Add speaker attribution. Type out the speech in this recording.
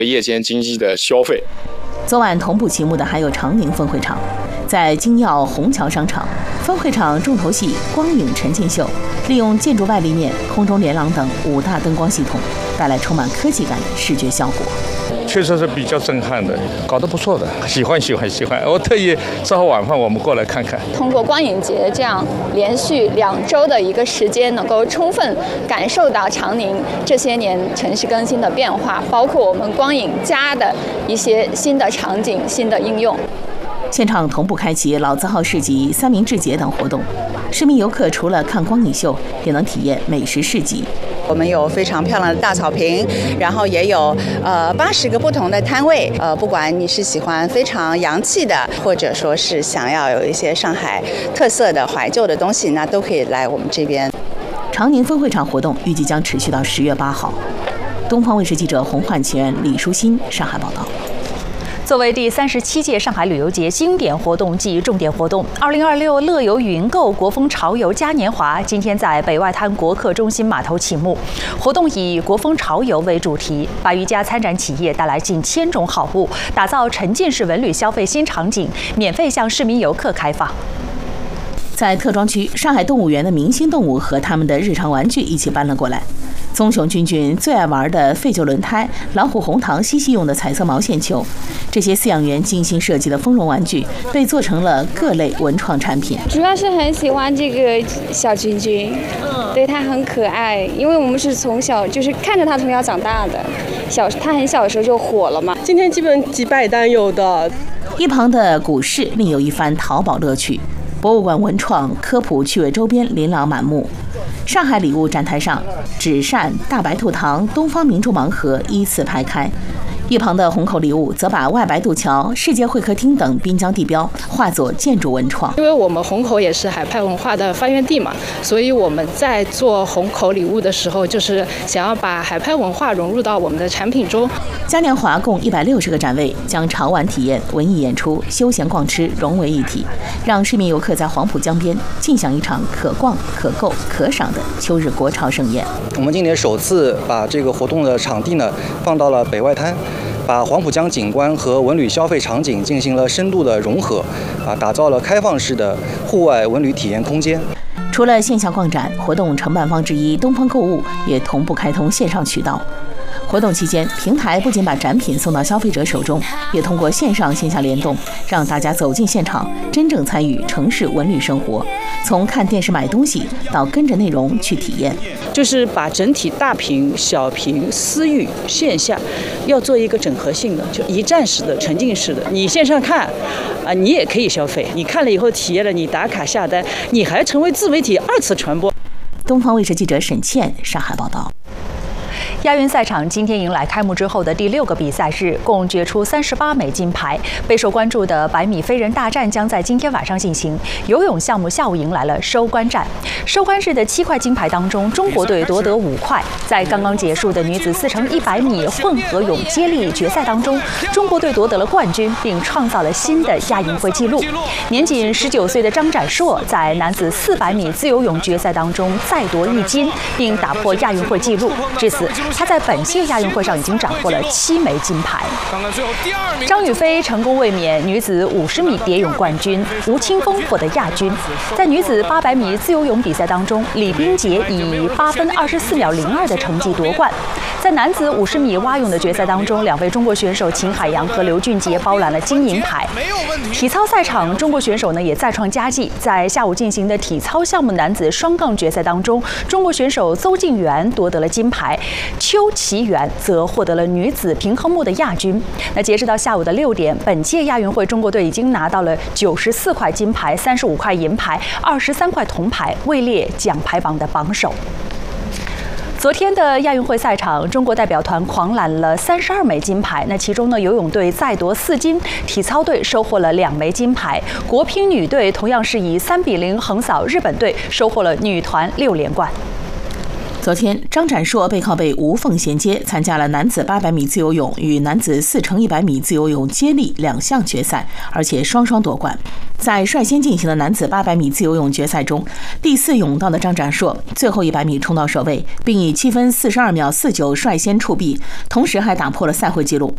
Speaker 1: 夜间经济的消费。
Speaker 2: 昨晚同步启幕的还有长宁分会场，在金耀虹桥商场，分会场重头戏光影沉浸秀，利用建筑外立面、空中连廊等5大灯光系统，带来充满科技感的视觉效果。
Speaker 3: 确实是比较震撼的，搞得不错的，喜欢。我特意吃好晚饭，我们过来看看。
Speaker 4: 通过光影节这样连续2周的一个时间，能够充分感受到长宁这些年城市更新的变化，包括我们光影加的一些新的场景、新的应用。
Speaker 2: 现场同步开启老字号市集、三明治节等活动，市民游客除了看光影秀，也能体验美食市集。
Speaker 5: 我们有非常漂亮的大草坪，然后也有80个不同的摊位。不管你是喜欢非常洋气的，或者说是想要有一些上海特色的怀旧的东西，那都可以来我们这边。
Speaker 2: 长宁分会场活动预计将持续到10月8号。东方卫视记者洪焕全、李淑欣上海报道。
Speaker 6: 作为第37届上海旅游节经典活动暨重点活动，2026乐游云购国风潮游嘉年华今天在北外滩国客中心码头启幕。活动以国风潮游为主题，100余家参展企业带来近1000种好物，打造沉浸式文旅消费新场景，免费向市民游客开放。
Speaker 2: 在特装区，上海动物园的明星动物和他们的日常玩具一起搬了过来。棕熊君君最爱玩的废旧轮胎，老虎红糖嬉戏用的彩色毛线球，这些饲养员精心设计的丰容玩具被做成了各类文创产品。
Speaker 7: 主要是很喜欢这个小君君，对它很可爱，因为我们是从小就是看着它从小长大的，它很小的时候就火了嘛。
Speaker 8: 今天基本几百单有的。
Speaker 2: 一旁的股市另有一番淘宝乐趣，博物馆文创、科普、趣味周边琳琅满目。上海礼物展台上，纸扇、大白兔糖、东方明珠盲盒依次排开。一旁的虹口礼物则把外白渡桥、世界会客厅等滨江地标化作建筑文创。
Speaker 9: 因为我们虹口也是海派文化的发源地嘛，所以我们在做虹口礼物的时候，就是想要把海派文化融入到我们的产品中。
Speaker 2: 嘉年华共160个展位，将潮玩体验、文艺演出、休闲逛吃融为一体，让市民游客在黄浦江边尽享一场可逛、可购、可赏的秋日国潮盛宴。
Speaker 10: 我们今年首次把这个活动的场地呢放到了北外滩。把黄浦江景观和文旅消费场景进行了深度的融合，打造了开放式的户外文旅体验空间。
Speaker 2: 除了线下逛展，活动承办方之一东方购物也同步开通线上渠道。活动期间，平台不仅把展品送到消费者手中，也通过线上线下联动，让大家走进现场，真正参与城市文旅生活，从看电视买东西到跟着内容去体验。
Speaker 8: 就是把整体大屏、小屏、私域、线下要做一个整合性的，就一站式的、沉浸式的。你线上看你也可以消费，你看了以后体验了，你打卡下单，你还成为自媒体2次传播。
Speaker 2: 东方卫视记者沈倩上海报道。
Speaker 6: 亚运赛场今天迎来开幕之后的第6个比赛日，共决出38枚金牌。备受关注的100米飞人大战将在今天晚上进行。游泳项目下午迎来了收官战。收官日的7块金牌当中，中国队夺得5块。在刚刚结束的女子4×100米混合泳接力决赛当中，中国队夺得了冠军，并创造了新的亚运会纪录。年仅19岁的张展硕在男子400米自由泳决赛当中再夺1金，并打破亚运会纪录。至此，他在本届亚运会上已经斩获了7枚金牌。张雨霏成功卫冕女子50米蝶泳冠军，吴青峰获得亚军。在女子800米自由泳比赛当中，李冰洁以8分24秒02的成绩夺冠。在男子50米蛙泳的决赛当中，2位中国选手秦海洋和刘俊杰包揽了金银牌。体操赛场，中国选手呢也再创佳绩，在下午进行的体操项目男子双杠决赛当中，中国选手邹敬源夺得了金牌，邱其元则获得了女子平衡木的亚军。那截止到下午的6点，本届亚运会中国队已经拿到了94块金牌、35块银牌、23块铜牌，位列奖牌榜的榜首。昨天的亚运会赛场，中国代表团狂揽了32枚金牌。那其中呢，游泳队再夺4金，体操队收获了2枚金牌。国乒女队同样是以3-0横扫日本队，收获了女团6连冠。昨天，张展硕背靠背无缝衔接参加了男子800米自由泳与男子4×100米自由泳接力2项决赛，而且双双夺冠。在率先进行的男子800米自由泳决赛中，第4泳道的张展硕最后100米冲到首位，并以7分42秒49率先触壁，同时还打破了赛会纪录。